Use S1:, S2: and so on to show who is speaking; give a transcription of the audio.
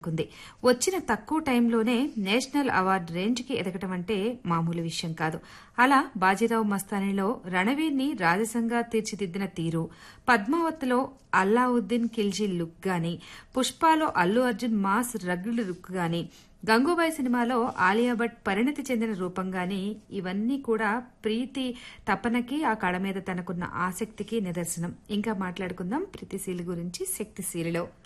S1: కుంది. వచ్చిన తక్కువ టైంలోనే నేషనల్ అవార్డు రేంజ్కి ఎదగటం అంటే మామూలు విషయం కాదు. అలా బాజీరావు మస్తానీలో రణవీర్ని రాజసంగా తీర్చిదిద్దిన తీరు, పద్మావత్లో అల్లావుద్దీన్ ఖిల్జీ లుక్ గాని, పుష్పలో అల్లు అర్జున్ మాస్ రగ్గుల లుక్ గాని, గంగూబాయ్ సినిమాలో ఆలియా భట్ పరిణతి చెందిన రూపం గాని ఇవన్నీ కూడా ప్రీతి తపనకి ఆ కళ మీద తనకున్న ఆసక్తికి నిదర్శనం. ఇంకా మాట్లాడుకుందాం ప్రీతిశీలి గురించి శక్తిశీలిలో.